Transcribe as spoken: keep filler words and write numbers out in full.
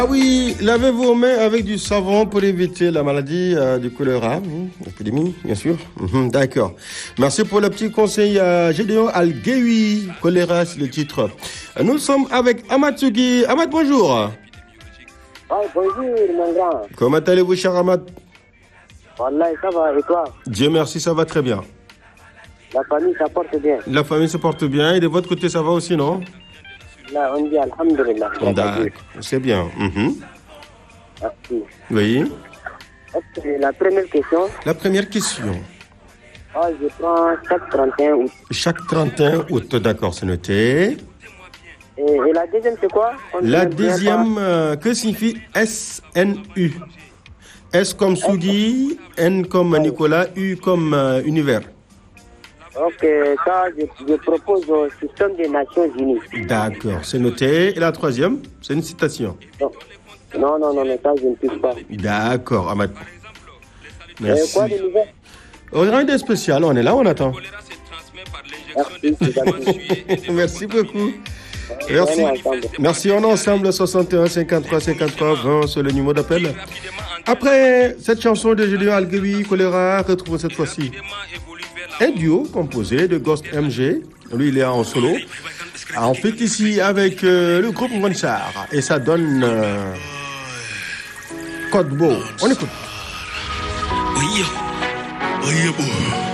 Ah oui, lavez vos mains avec du savon pour éviter la maladie euh, du choléra, hum, épidémie, bien sûr. Hum, D'accord. Merci pour le petit conseil à Gédéon Alguewi. Choléra, c'est le titre. Nous sommes avec Ahmad Sougui. Ahmad, bonjour. Ah, bonjour, mon grand. Comment allez-vous, cher Ahmad? Wallah, ça va, et toi? Dieu merci, ça va très bien. La famille, ça porte bien. La famille se porte bien et de votre côté, ça va aussi, non? Là, on dit Alhamdulillah. D'accord, c'est bien. Mhm. Merci. Oui. Ok, la première question. La première question. Ah, je prends chaque trente et un août. Chaque trente et un août, d'accord, c'est noté. Et, et la deuxième, c'est quoi? On La ne vient deuxième, euh, que signifie S N U? S comme Sougui, N comme Nicolas, U comme euh, univers. pas. Ok, ça, je, je propose au système des Nations Unies. D'accord, c'est noté. Et la troisième, c'est une citation. Non, non, non, non, ça, je ne touche pas. D'accord, Ahmad. Et Merci. quoi de nouvelles? On a rien de spécial, on est là, on attend. Merci, c'est gentil. Merci beaucoup. Merci. Merci, on est ensemble, soixante et un cinquante-trois cinquante-trois vingt, sur le numéro d'appel. Après cette chanson de Gédéon Alguewi, Choléra, retrouvons cette fois-ci un duo composé de Ghost M G. Lui, il est en solo. En fait, ici, avec euh, le groupe Monsar. Et ça donne euh, Code Beau. On écoute. Oui, oui, bon.